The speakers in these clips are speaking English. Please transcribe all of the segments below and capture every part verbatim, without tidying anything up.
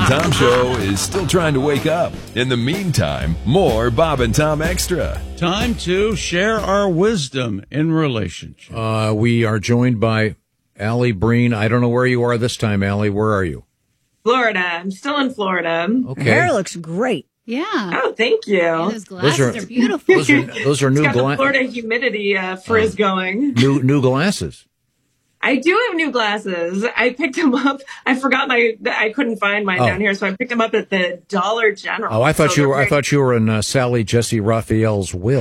Tom Show is still trying to wake up. In the meantime, more Bob and Tom Extra. Time to share our wisdom in relationship. Uh, we are joined by Allie Breen. I don't know where you are this time, Allie. Where are you? Florida. I'm still in Florida. Okay. Hair looks great. Yeah. Oh, thank you. Yeah, those glasses Those are- are, beautiful. Those are, those are new, Got the gla- Florida humidity uh, frizz going. new new glasses. I do have new glasses. I picked them up. I forgot my. I couldn't find mine Oh. down here, so I picked them up at the Dollar General. Oh, I thought So you were. they're I thought you were in uh, Sally Jesse Raphael's will.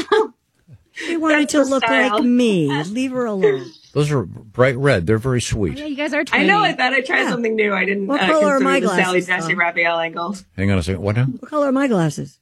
She wanted That's to the look style. like me. Leave her alone. Those are bright red. They're very sweet. Yeah, you guys are I twinning. know. I thought I'd try Yeah. something new. I didn't What uh, color are consider my the Sally glasses, Jesse though? Raphael angle. Hang on a second. What now? What color are my glasses?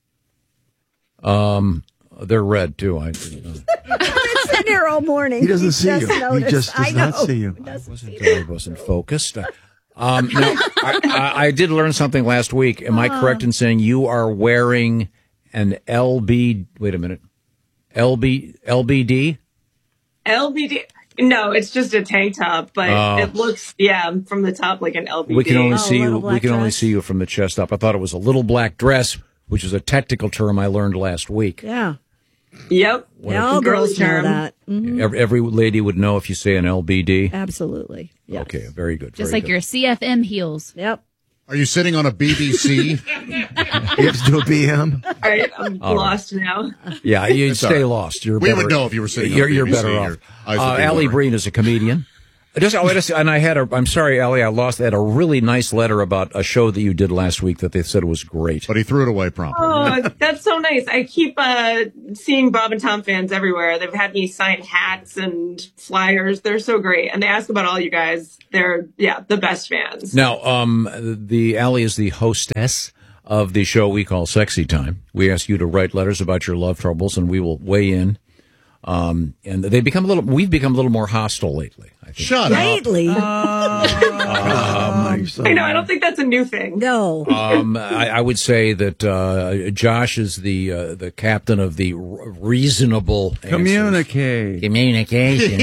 Um, they're red too. I. Uh, I've been here all morning. He doesn't see just you. He noticed. just does I not know. see you. wasn't, I wasn't focused. Um, no, I, I, I did learn something last week. Am I correct in saying you are wearing an L B? Wait a minute. L B L B D? L B D. No, it's just a tank top, but Oh. it looks, yeah, from the top like an L B D. We can only Oh, see you. little We black can only dress. see you from the chest up. I thought it was a little black dress, which is a technical term I learned last week. Yeah. Yep. Yeah, all Girls girls know term. that. Mhm. Every, every lady would know if you say an L B D. Absolutely. Yes. Okay, very good. Just very like good. your C F M heels. Yep. Are you sitting on a B B C? You have to do a B M. All right, I'm All right. lost now. Yeah, you It's stay all right. lost. You're We better, would know if you were sitting on You're, B B C. you're better Your off. eyes would Uh, be Allie watering. Breen is a comedian. Just, oh, just, and I had a. I'm sorry, Allie. I lost. I had a really nice letter about a show that you did last week that they said was great. But he threw it away promptly. Oh, that's so nice. I keep uh, seeing Bob and Tom fans everywhere. They've had me sign hats and flyers. They're so great. And they ask about all you guys. They're, yeah, the best fans. Now, um, the Allie is the hostess of the show we call Sexy Time. We ask you to write letters about your love troubles, and we will weigh in. Um, and they become a little. We've become a little more hostile lately. I think. Shut up. Lately. my son. I know. I don't think that's a new thing. No. Um, I, I would say that uh, Josh is the uh, the captain of the r- reasonable answers. Communicate. Communication.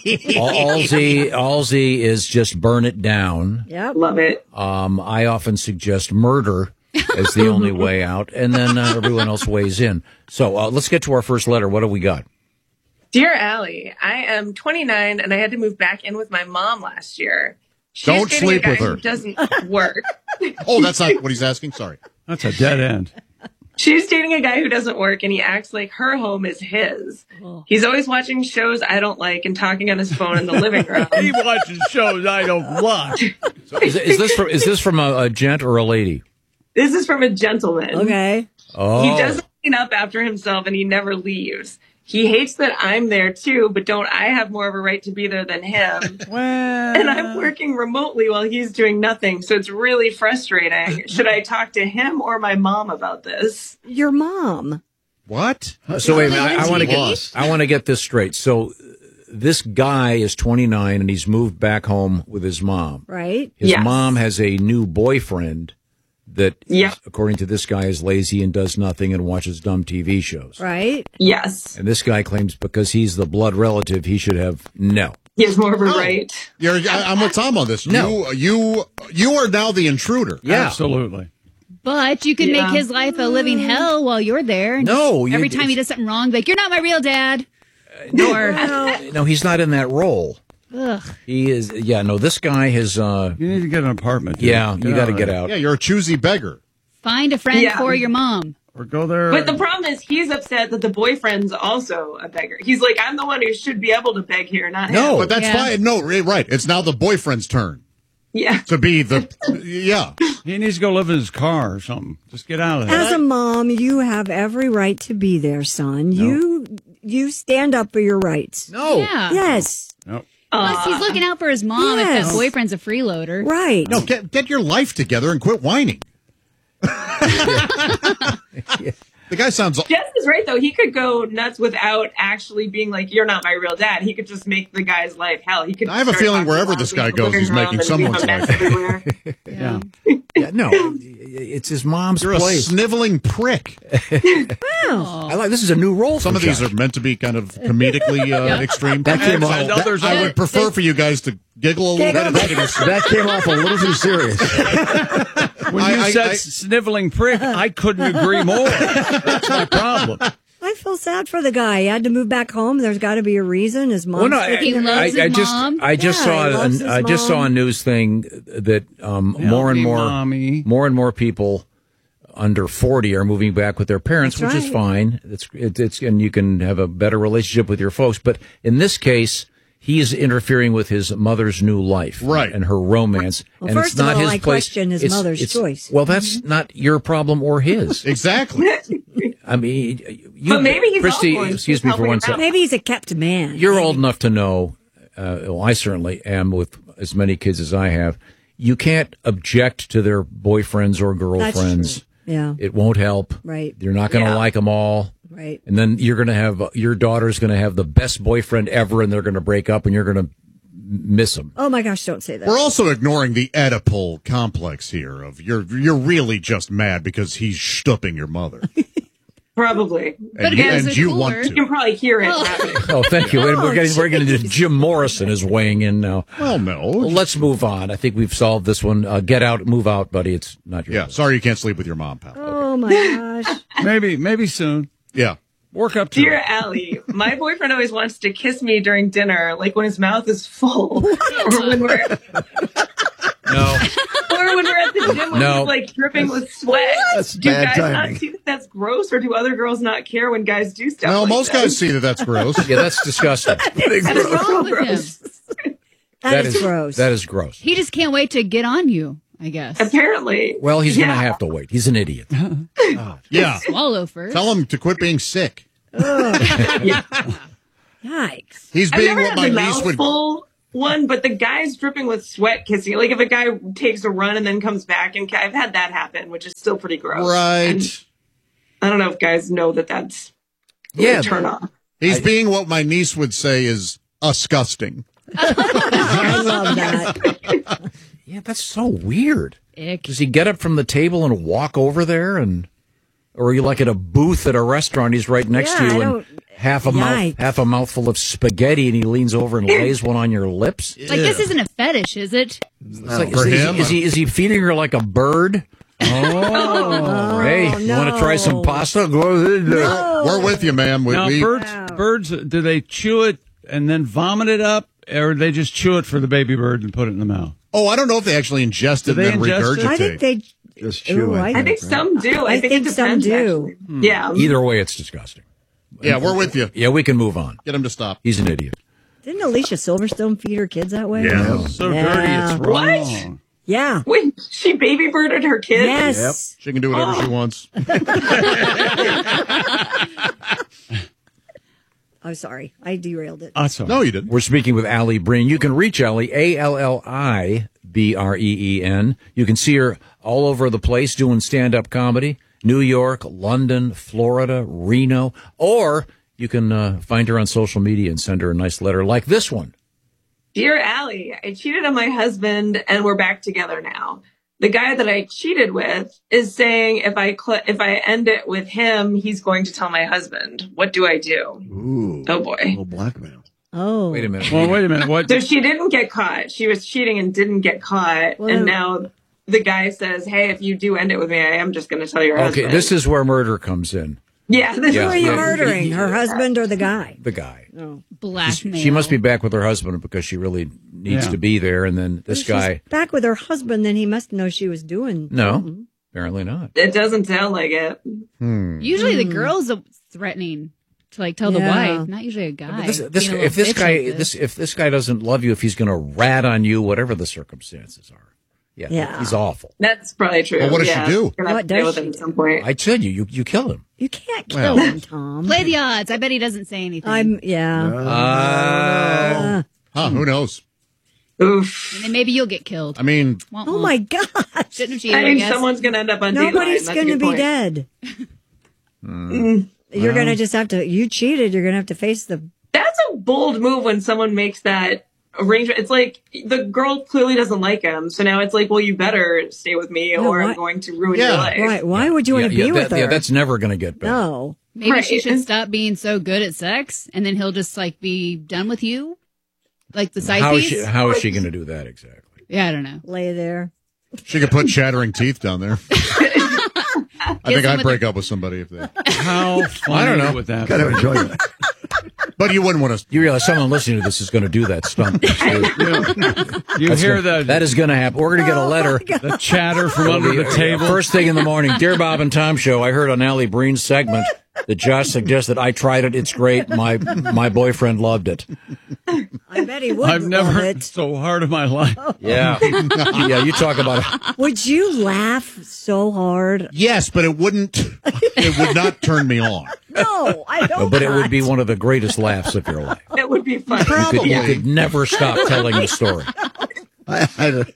Allsy, Allsy is just burn it down. Yep. Love it. Um, I often suggest murder as the only way out, and then uh, everyone else weighs in. So uh, let's get to our first letter. What do we got? Dear Allie, I am twenty-nine and I had to move back in with my mom last year. She's Don't dating sleep a guy with her. Who doesn't work. Oh, that's not what he's asking? Sorry. That's a dead end. She's dating a guy who doesn't work and he acts like her home is his. He's always watching shows I don't like and talking on his phone in the living room. He watches shows I don't watch. So is, is this from, is this from a, a gent or a lady? This is from a gentleman. Okay. Oh, He doesn't clean up after himself and he never leaves. He hates that I'm there too, but don't I have more of a right to be there than him? Well, And I'm working remotely while he's doing nothing, so it's really frustrating. Should I talk to him or my mom about this? Your mom. What? So wait a minute. I, I want to get Lost. I want to get this straight. So uh, this guy is twenty-nine and he's moved back home with his mom. Right? His Yes. mom has a new boyfriend that, Yep. is, according to this guy, is lazy and does nothing and watches dumb T V shows. Right? Yes. And this guy claims because he's the blood relative, he should have no. He has more of a Oh. right. You're, I, I'm with Tom on this. No. You, you, you are now the intruder. Yeah. absolutely. But you can Yeah. make his life a living hell while you're there. And No, you- Every time he does something wrong, be like, you're not my real dad. Or, No, he's not in that role. ugh. He is. Yeah, no, this guy has. Uh, You need to get an apartment. dude. yeah, you got to of get there. out. Yeah, you're a choosy beggar. Find a friend Yeah. for your mom. Or go there. But the problem is he's upset that the boyfriend's also a beggar. He's like, I'm the one who should be able to beg here, not No. him. But that's Yeah. fine. No, right, right. It's now the boyfriend's turn Yeah. to be the, yeah. He needs to go live in his car or something. Just get out of there. As a mom, you have every right to be there, son. You you stand up for your rights. No. Yeah. Yes. Nope. Plus, he's looking out for his mom if Yes. that boyfriend's a freeloader. Right. No, get, get your life together and quit whining. The guy sounds. Jess is right, though. He could go nuts without actually being like, you're not my real dad. He could just make the guy's life hell. He could. I have a start feeling talking wherever loudly this in guy the goes, living he's room making and someone's leave a mess life. everywhere. Yeah. Yeah, no, it's his mom's You're a place. sniveling prick. I like this is a new role. Some for of these Josh. are meant to be kind of comedically uh, extreme. That came So off- And others I are- would prefer for you guys to giggle a little bit. That came off a little too serious. When you I- I- said I- sniveling prick, I couldn't agree more. That's my problem. I feel sad for the guy. He had to move back home. There's got to be a reason. His mom's Well, no, I, He taking him loves I, his I just, mom. I just Yeah, saw, he loves an, his I just saw a mom. news thing that um, more and me, more, Mommy. more and more people under forty are moving back with their parents, That's which is right. fine. It's, it, it's, and you can have a better relationship with your folks. But in this case, he is interfering with his mother's new life, Right. and her romance. Well, and first it's of not all, his I place. question his It's- mother's it's- choice. Well, that's not your problem or his. Exactly. I mean, you, But maybe he's Christy, awful and excuse she's me for helping one him out. second. Maybe he's a kept man. You're old enough to know, uh, well, I certainly am with as many kids as I have. You can't object to their boyfriends or girlfriends. true. Yeah. It won't help. Right. You're not going to Yeah. like them all. Right. And then you're going to have, your daughter's going to have the best boyfriend ever and they're going to break up and you're going to miss them. Oh my gosh, don't say that. We're also ignoring the Oedipal complex here of you're you're really just mad because he's stooping your mother. Probably. And But you, as and a you cooler- want You to. can probably hear it happening. Oh, thank you. We're getting, we're getting to Jim Morrison is weighing in now. Well, no. Well, let's move on. I think we've solved this one. Uh, get out, move out, buddy. It's not your Yeah, place. sorry you can't sleep with your mom, pal. Oh my gosh. Maybe, maybe soon. Yeah. Work up to Dear it. Allie, my boyfriend always wants to kiss me during dinner, like when his mouth is full, or when we're No. or when we're at the gym when No. he's like dripping with sweat. That's Do bad guys timing. not see that that's gross, or do other girls not care when guys do stuff? Well, like most that? guys see that that's gross. Yeah, that's disgusting. That is What's so wrong with him? gross. that is, gross. That is gross. He just can't wait to get on you, I guess. Apparently. Well, he's Yeah. going to have to wait. He's an idiot. Yeah. Swallow first. Tell him to quit being sick. Yikes. He's I've being never what had my the niece would. mouthful one, but the guy's dripping with sweat kissing. Like if a guy takes a run and then comes back, and I've had that happen, which is still pretty gross. Right. And I don't know if guys know that that's Yeah. a turn off. He's being what my niece would say is disgusting. I love that. Yeah, that's so weird. Ick. Does he get up from the table and walk over there, and or are you like at a booth at a restaurant? He's right next Yeah, to you, I and don't- half a mouth, Yikes. half a mouthful of spaghetti, and he leans over and lays one on your lips. Like, this isn't a fetish, is it? It's like, For is, him, is he is he feeding her like a bird? Oh, hey, you want to try some no. pasta? Go ahead. We're with you, ma'am. We, Now, we- birds, Wow. birds, do they chew it and then vomit it up, or do they just chew it for the baby bird and put it in the mouth? oh, I don't know if they actually ingest it Do they and then ingest it? regurgitate. I think they Just chew Ooh, it. I, I think some do. I, I think, think it some depends, do. actually. Yeah. Either way, it's disgusting. yeah, we're with you. Yeah, we can move on. Get him to stop. He's an idiot. Didn't Alicia Silverstone feed her kids that way? Yeah. So Yeah. dirty, it's What? wrong. Yeah. Wait, she baby birded her kids? Yes. She can do whatever she wants. I'm sorry. I derailed it. Oh, sorry. No, you didn't. We're speaking with Allie Breen. You can reach Allie, A L L I B R E E N. You can see her all over the place doing stand-up comedy. New York, London, Florida, Reno. Or you can uh, find her on social media and send her a nice letter like this one. Dear Allie, I cheated on my husband and we're back together now. The guy that I cheated with is saying if I cl- if I end it with him, he's going to tell my husband. What do I do? Ooh. Oh boy. Little blackmail. Oh. Wait a minute. Well, wait a minute. What? So she didn't get caught. She was cheating and didn't get caught. Well, and now the guy says, hey, if you do end it with me, I am just going to tell your Okay, husband. this is where murder comes in. Yeah. This Who Yeah. are you Yeah. murdering? Her husband or the guy? The guy. Blackmail. She must be back with her husband because she really needs Yeah. to be there. And then this If she's guy, back with her husband, then he must know she was doing. no, something. apparently not. It doesn't sound like it. Usually the girl's a- threatening to, like, tell Yeah. the wife, not usually a guy. This, this, being a if little this bitch guy, like this, if this guy doesn't love you, if he's going to rat on you, whatever the circumstances are, yeah, Yeah. he's awful. That's probably true. Well, what does she yeah. do? Gonna have What to deal does with she it at do? some point. I tell you, you, you kill him. You can't kill Well. him, Tom. Play the odds. I bet he doesn't say anything. I'm, yeah. Uh, Huh, who knows? Oof. and then maybe you'll get killed. I mean, Womp Oh womp. my God. Shouldn't have cheated, I I mean, guess. someone's going to end up on Nobody's going to be dead. You're going to just have to, you cheated. You're going to have to face the, That's a bold move when someone makes that arrangement. It's like the girl clearly doesn't like him. So now it's like, well, you better stay with me or why- I'm going to ruin Yeah. your life. right. Why would you want yeah, to be yeah, with that- her? yeah, that's never going to get better. no. Maybe Right. she should stop being so good at sex, and then he'll just, like, be done with you? Like the side How is piece? she, how is she going to do that exactly? Yeah, I don't know. Lay there. She could put chattering teeth down there. I think them I'd with break the- up with somebody if they. How funny I don't know. would that Kind of be? enjoy that. But you wouldn't want to. You realize someone listening to this is going to do that stunt. You That's hear gonna- the, that is going to happen. We're going to get a letter. the chatter from under the table. First thing in the morning, Dear Bob and Tom Show, I heard on Allie Breen's segment that Josh suggested I tried it. It's great. My my boyfriend loved it. I bet he would I've never love hit it. so hard in my life. Yeah. Yeah, you talk about it. Would you laugh so hard? Yes, but it wouldn't. It would not turn me on. No, I don't. But it would be one of the greatest laughs of your life. That would be fun. You could, you could never stop telling the story. I, I'd,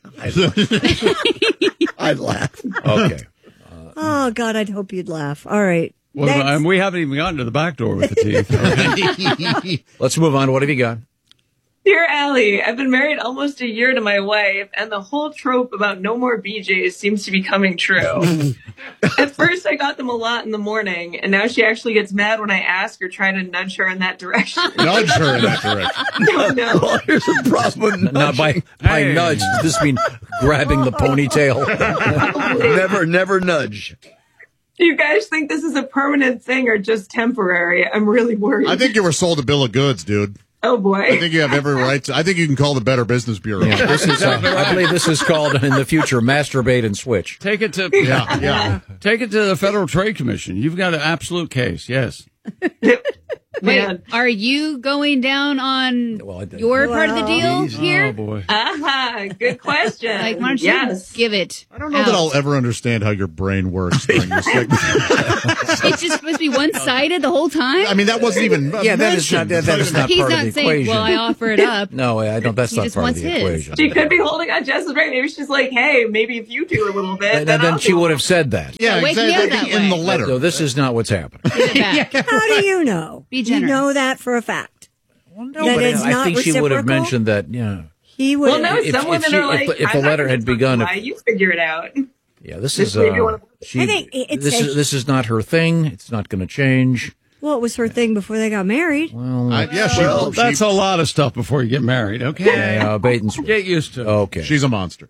I'd, I'd laugh. Okay. Oh God, I'd hope you'd laugh. All right. What about, Next. and we haven't even gotten to the back door with the teeth. Let's move on. What have you got? Dear Allie, I've been married almost a year to my wife, and the whole trope about no more B Js seems to be coming true. At first, I got them a lot in the morning, and now she actually gets mad when I ask or try to nudge her in that direction. Nudge her in that direction. No, no. Well, here's a problem. with Not by, by Hey. nudge. Does this mean grabbing the ponytail? Never, never nudge. Do you guys think this is a permanent thing or just temporary? I'm really worried. I think you were sold a bill of goods, dude. oh, boy. I think you have every right to. I think you can call the Better Business Bureau. Yeah, this is, uh, I believe this is called in the future masturbate and switch. Take it to Yeah, yeah. take it to the Federal Trade Commission. You've got an absolute case. Yes. Wait, Man. are you going down on Well, I did- your part of the deal Oh here? boy. Aha, good question. Like, why don't you yes. give it? I don't know that I'll ever understand how your brain works during this segment. It's just supposed to be one sided the whole time. I mean, that wasn't even. Yeah, that is not, mentioned. that, that is not He's part of not the saying, equation. "Well, I offer it up." No, I don't. That's He not just part of wants the his. equation. She could be holding on Jess's right. Maybe she's like, hey, maybe if you do a little bit. And then, then I'll she do would it. have said that. Yeah, Wake me up exactly. that In the way. letter. So this is not what's happening. Give it back. How do you know? Be You generous. know that for a fact. No, That but it's I not think she would have reciprocal? mentioned that. Yeah, He would. Well, no, If- some if women she- are if like, the- if the I'm not letter gonna had tell you begun- why, you figure it out. yeah. This This is. may be Uh, one of- she, I think it's this a- is this is not her thing. It's not going to change. Well, it was her thing before they got married. Well, I, yeah, she, Well, she- that's a lot of stuff before you get married. Okay. uh, bait and switch. Get used to it. Okay. she's a monster.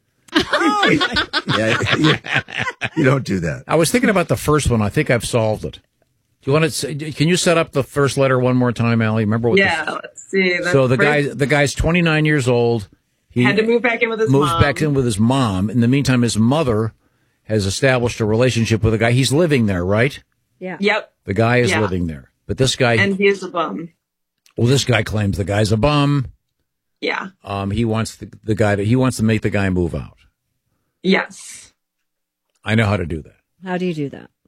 Yeah, yeah. You don't do that. I was thinking about the first one. I think I've solved it. Do you want to? Can you set up the first letter one more time, Allie? Remember what? Yeah, The, let's see. The so the first- guy, the guy's twenty-nine years old. He had to move back in with his moves mom. back in with his mom. In the meantime, his mother has established a relationship with a guy. He's living there, right? Yeah. Yep. The guy is Yeah. living there, but this guy. And he is a bum. well, this guy claims the guy's a bum. Yeah. Um, he wants the, the guy to. He wants to make the guy move out. Yes. I know how to do that. How do you do that?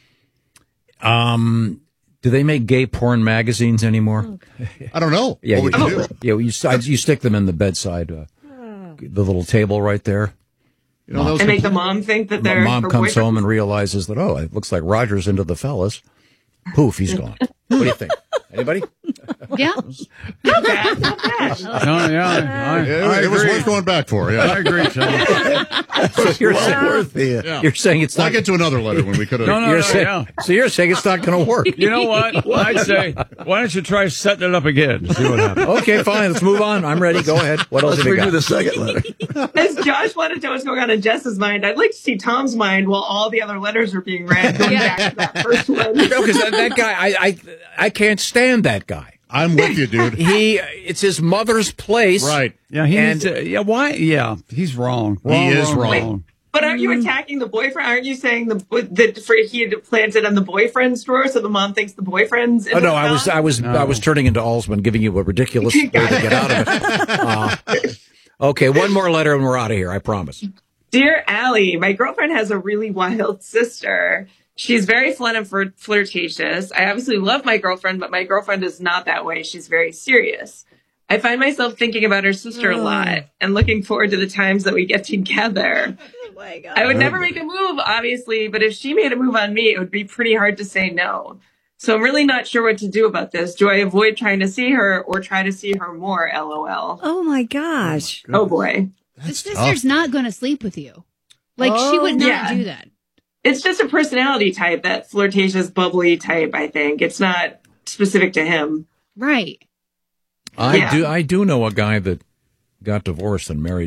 Um, do they make gay porn magazines anymore? I don't know. Yeah, what you, would you do? yeah. You, s- you stick them in the bedside, uh, the little table right there. You know, those And make the mom think that they're Mom her comes boyfriend. home and realizes that, oh, it looks like Roger's into the fellas. Poof, he's gone. What do you think? Anybody? Yeah. Not bad, not bad. No, yeah, I, I, it, I it was agree. worth going back for. I Yeah. agree, Tom. So you're, Well saying, worth it. Yeah. you're saying it's I'll not. get to another letter when we could have. No, no, You're no, saying, yeah. So you're saying it's not going to work. You know what? I'd say, why don't you try setting it up again? See what happens. Okay, fine. Let's move on. I'm ready. Go ahead. What else Let's have you redo got? the second letter. As Josh wanted to know what's going on in Jess's mind, I'd like to see Tom's mind while all the other letters are being read. Going Yeah. back to that first one. No, because that, that guy, I, I, I can't stand that guy. I'm with you, dude. He, it's his mother's place. Right. Yeah, he And- needs to, yeah, why? Yeah, he's wrong. wrong He is wrong, wrong. wrong. But aren't you attacking the boyfriend? Aren't you saying the that for he had planted on the boyfriend's drawer, so the mom thinks the boyfriend's? Oh no, I was, I was, No. I was turning into Alsman, giving you a ridiculous way to get out of it. Uh, okay, one more letter and we're out of here. I promise. Dear Allie, my girlfriend has a really wild sister. She's very fun and flir- flirtatious. I obviously love my girlfriend, but my girlfriend is not that way. She's very serious. I find myself thinking about her sister a lot and looking forward to the times that we get together. Oh my God. I would never make a move, obviously, but if she made a move on me, it would be pretty hard to say no. So I'm really not sure what to do about this. Do I avoid trying to see her or try to see her more? LOL. Oh my gosh. Oh boy. The sister's not going to sleep with you. Like, she Oh, would not yeah. do that. It's just a personality type, that flirtatious, bubbly type, I think. It's not specific to him. Right. I Yeah. do, I do know a guy that got divorced and married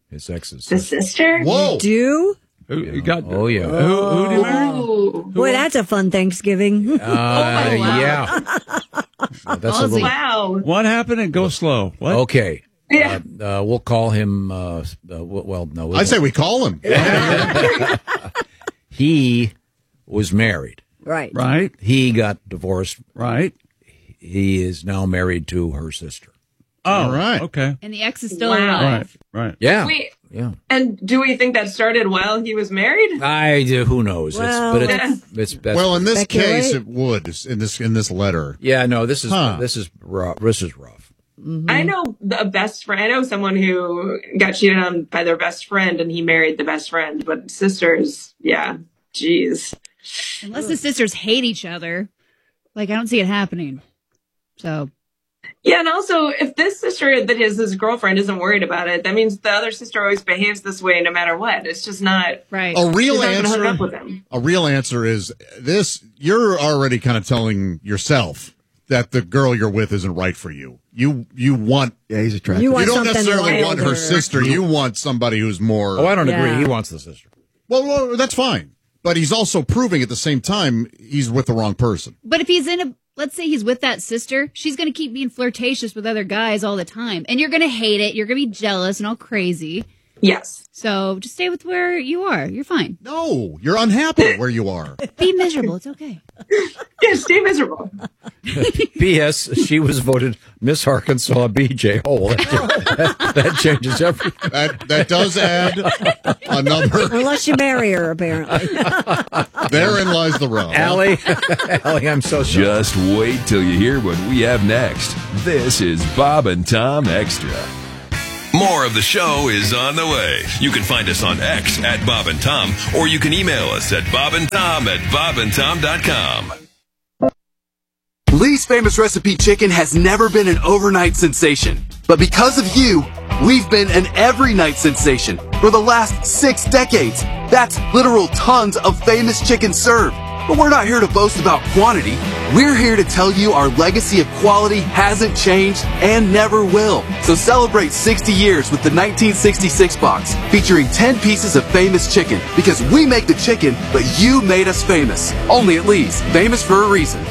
his ex's The sister. sister? Whoa. Do? Who you got? Oh, yeah. Who, who do you marry? Ooh. Boy, that's a fun Thanksgiving. Uh, wow. Yeah. That's a little. Wow. What happened? And go slow. What? Okay. Yeah. Uh, uh, we'll call him. Uh, uh, well, no. We'll I say we call him. He was married. Right. Right. He got divorced. Right. He is now married to her sister. Oh, All right. Okay. And the ex is still Wow. alive. Right. Right. Yeah. Wait, Yeah. and do we think that started while he was married? I do. Who knows? Well- it's, but it's, it's that's, Well, in this Speculate. case, it would in this in this letter. yeah. No. This is Huh. this is rough. This is rough. I know a best friend. I know someone who got cheated on by their best friend, and he married the best friend. But sisters, yeah, jeez. Unless the sisters hate each other. Like, I don't see it happening. So, Yeah, and also, if this sister that is his girlfriend isn't worried about it, that means the other sister always behaves this way no matter what. It's just not. right. A real She's not gonna hook up answer. with him. A real answer is this: you're already kind of telling yourself that the girl you're with isn't right for you. You you want Yeah, he's attractive. You you want don't something necessarily want her wilder. sister. You want somebody who's more. Oh, I don't Yeah. agree. He wants the sister. well, well, that's fine. But he's also proving at the same time he's with the wrong person. But if he's in a, let's say he's with that sister, she's going to keep being flirtatious with other guys all the time. And you're going to hate it. You're going to be jealous and all crazy. Yes. So just stay with where you are. You're fine. No, you're unhappy where you are. Be miserable. It's okay. Yeah, stay miserable. P S. She was voted Miss Arkansas B J. Oh, that, that changes everything. That that does add a number. Unless you marry her, apparently. Therein lies the rub. Allie, Allie, I'm so sorry. Just wait till you hear what we have next. This is Bob and Tom Extra. More of the show is on the way. You can find us on X at Bob and Tom, or you can email us at bobandtom at bob and tom dot com. Lee's Famous Recipe Chicken has never been an overnight sensation. But because of you, we've been an every night sensation for the last six decades. That's literal tons of famous chicken served. But we're not here to boast about quantity. We're here to tell you our legacy of quality hasn't changed and never will. So celebrate sixty years with the nineteen sixty-six box, featuring ten pieces of famous chicken. Because we make the chicken, but you made us famous. Only at Lee's, famous for a reason.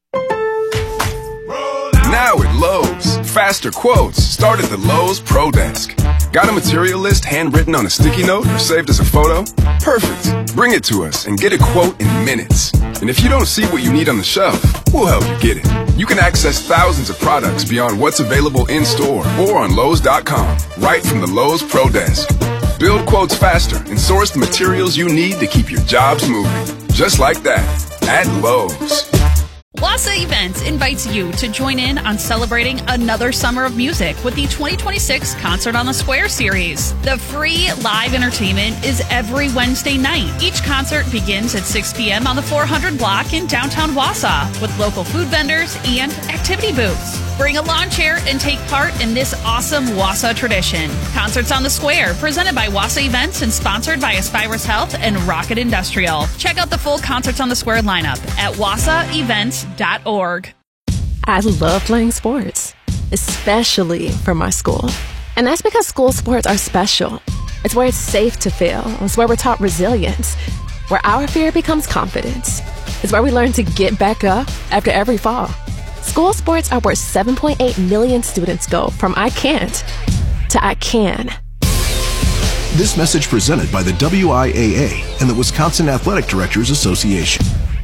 Now at Lowe's, faster quotes start at the Lowe's Pro Desk. Got a material list handwritten on a sticky note or saved as a photo? Perfect. Bring it to us and get a quote in minutes. And if you don't see what you need on the shelf, we'll help you get it. You can access thousands of products beyond what's available in store or on Lowe's dot com, right from the Lowe's Pro Desk. Build quotes faster and source the materials you need to keep your jobs moving. Just like that, at Lowe's. Wassa Events invites you to join in on celebrating another summer of music with the twenty twenty-six Concert on the Square series. The free live entertainment is every Wednesday night. Each concert begins at six p.m. on the four hundred block in downtown Wausau with local food vendors and activity booths. Bring a lawn chair and take part in this awesome Wausau tradition. Concerts on the Square, presented by Wassa Events and sponsored by Aspirus Health and Rocket Industrial. Check out the full Concerts on the Square lineup at wassa events dot org. I love playing sports, especially for my school. And that's because school sports are special. It's where it's safe to fail. It's where we're taught resilience, where our fear becomes confidence. It's where we learn to get back up after every fall. School sports are where seven point eight million students go from I can't to I can. This message presented by the W I A A and the Wisconsin Athletic Directors Association.